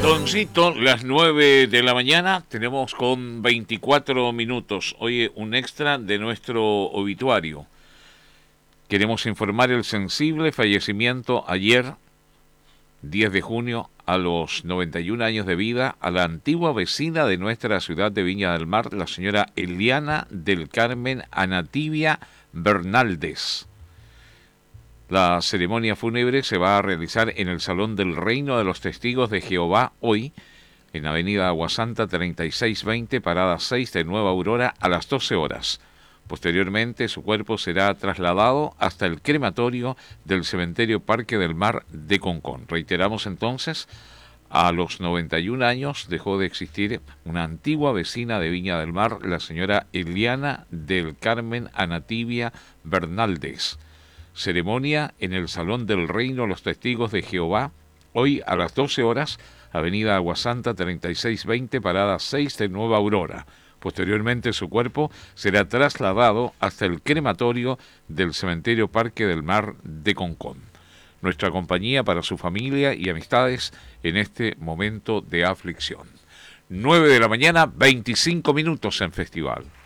Doncito, las 9 de la mañana, tenemos con 24 minutos. Oye, un extra de nuestro obituario. Queremos informar el sensible fallecimiento ayer, 10 de junio, a los 91 años de vida, a la antigua vecina de nuestra ciudad de Viña del Mar, la señora Eliana del Carmen Anatibia Bernaldez. La ceremonia fúnebre se va a realizar en el Salón del Reino de los Testigos de Jehová hoy, en Avenida Aguasanta 3620, parada 6 de Nueva Aurora, a las 12 horas. Posteriormente, su cuerpo será trasladado hasta el crematorio del Cementerio Parque del Mar de Concón. Reiteramos entonces, a los 91 años dejó de existir una antigua vecina de Viña del Mar, la señora Eliana del Carmen Anatibia Bernaldez. Ceremonia en el Salón del Reino de los Testigos de Jehová, hoy a las 12 horas, Avenida Aguasanta 3620, parada 6 de Nueva Aurora. Posteriormente su cuerpo será trasladado hasta el crematorio del Cementerio Parque del Mar de Concón. Nuestra compañía para su familia y amistades en este momento de aflicción. 9 de la mañana, 25 minutos en Festival.